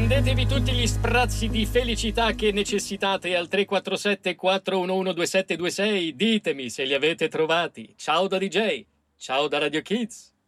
Prendetevi tutti gli sprazzi di felicità che necessitate al 347 411 2726. Ditemi se li avete trovati. Ciao da DJ, ciao da Radio Kids.